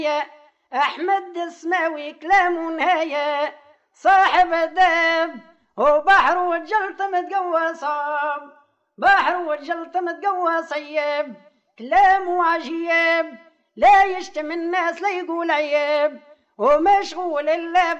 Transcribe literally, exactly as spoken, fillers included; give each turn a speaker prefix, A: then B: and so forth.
A: أحمد السماوي كلام نهاية صاحب الدب وبحر وجلت متقوى صاب بحر وجلت متقوى صيب كلام عجيب لا يشتم الناس لا يقول عيب ومشغول إلا